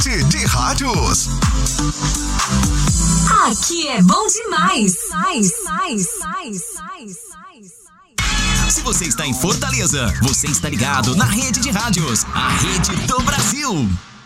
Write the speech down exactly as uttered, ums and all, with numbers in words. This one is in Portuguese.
Rede de Rádios. Aqui é bom demais. Mais, mais, mais, mais, mais. Se você está em Fortaleza, você está ligado na Rede de Rádios, a rede do Brasil.